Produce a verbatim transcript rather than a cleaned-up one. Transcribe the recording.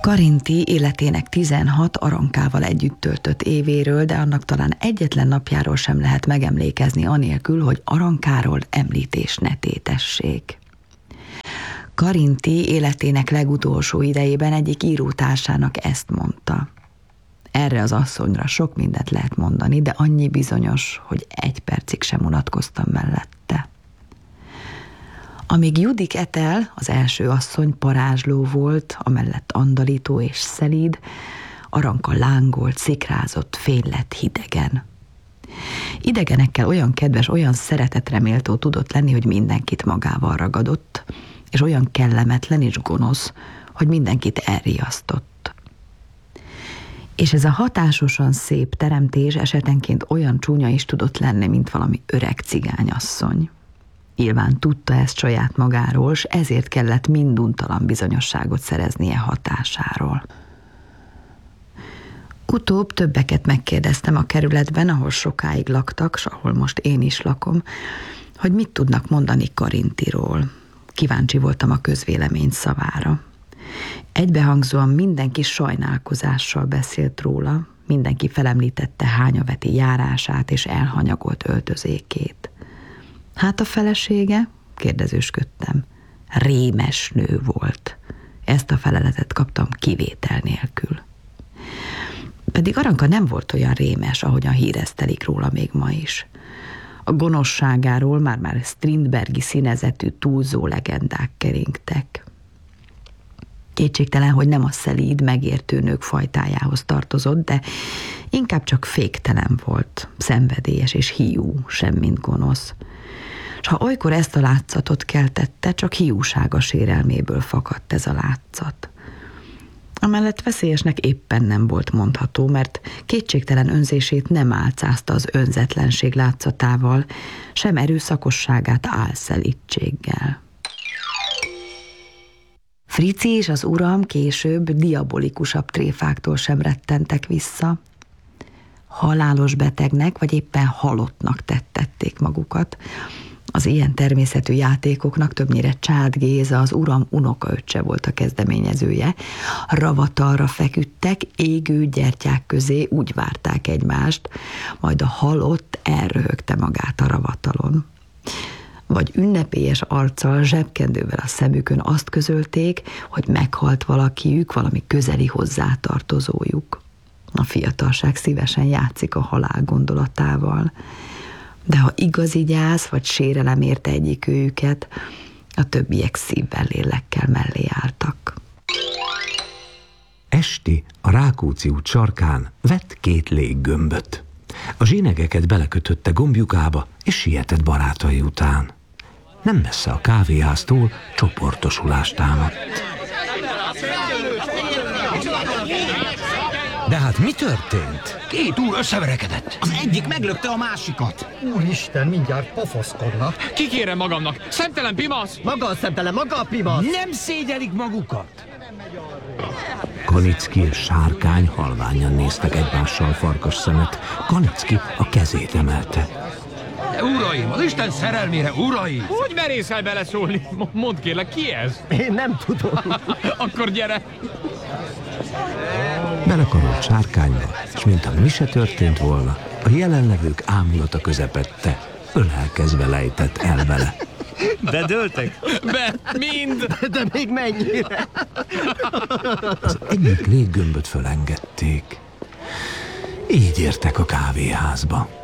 Karinti életének tizenhat Arankával együtt töltött évéről, de annak talán egyetlen napjáról sem lehet megemlékezni anélkül, hogy Arankáról említés ne tétessék. Karinti életének legutolsó idejében egyik írótársának ezt mondta. Erre az asszonyra sok mindent lehet mondani, de annyi bizonyos, hogy egy percig sem unatkoztam mellette. Amíg Judik Etel, az első asszony parázsló volt, amellett andalító és szelíd, Aranka lángolt, szikrázott, fény lett hidegen. Idegenekkel olyan kedves, olyan szeretetreméltó tudott lenni, hogy mindenkit magával ragadott, és olyan kellemetlen és gonosz, hogy mindenkit elriasztott. És ez a hatásosan szép teremtés esetenként olyan csúnya is tudott lenni, mint valami öreg cigányasszony. Nyilván tudta ezt saját magáról, s ezért kellett minduntalan bizonyosságot szereznie hatásáról. Utóbb többeket megkérdeztem a kerületben, ahol sokáig laktak, s ahol most én is lakom, hogy mit tudnak mondani Karintiról. Kíváncsi voltam a közvélemény szavára. Egybehangzóan mindenki sajnálkozással beszélt róla, mindenki felemlítette hányaveti járását és elhanyagolt öltözékét. Hát a felesége? Kérdezősködtem. Rémes nő volt. Ezt a feleletet kaptam kivétel nélkül. Pedig Aranka nem volt olyan rémes, ahogyan híresztelik róla még ma is. A gonoszságáról már-már Strindbergi színezetű túlzó legendák keringtek. Kétségtelen, hogy nem a szelíd, megértő nők fajtájához tartozott, de inkább csak féktelen volt, szenvedélyes és hiú, semmint gonosz. S ha olykor ezt a látszatot keltette, csak hiúsága sérelméből fakadt ez a látszat. Amellett veszélyesnek éppen nem volt mondható, mert kétségtelen önzését nem álcázta az önzetlenség látszatával, sem erőszakosságát álszelítséggel. Frici és az uram később diabolikusabb tréfáktól sem rettentek vissza. Halálos betegnek, vagy éppen halottnak tettették magukat. Az ilyen természetű játékoknak többnyire Csád Géza, az uram unokaöccse volt a kezdeményezője. Ravatalra feküdtek, égő gyertyák közé úgy várták egymást, majd a halott elröhögte magát a ravatalon. Vagy ünnepélyes arccal, zsebkendővel a szemükön azt közölték, hogy meghalt valakiük, valami közeli hozzátartozójuk. A fiatalság szívesen játszik a halál gondolatával, de ha igazi gyász vagy sérelem érte egyik őket, a többiek szívvel, lélekkel mellé álltak. Esti a Rákóczi út sarkán vett két léggömböt. A zsinegeket belekötötte gombjukába, és sietett barátai után. Nem messze a kávéháztól csoportosulást támadt. De hát mi történt? Két úr összeverekedett. Az egyik meglökte a másikat. Úristen, mindjárt pofaszkodnak. Kikérem magamnak. Szemtelen pimasz! Maga a szemtelen, maga a pimasz! Nem szégyelik magukat. Kanicki és Sárkány halványan néztek egymással farkas szemet. Kanicki a kezét emelte. De uraim, az Isten szerelmére, uraim! Hogy merészel beleszólni? Mondd kérlek, ki ez? Én nem tudom. Akkor gyere! Belekarolt Sárkányba, és mint ami se történt volna, a jelenlevők ámulata közepette, ölelkezve lejtett el vele. Bedöltek? Be, mind! De még mennyire? Az egyik léggömböt fölengedték. Így értek a kávéházba.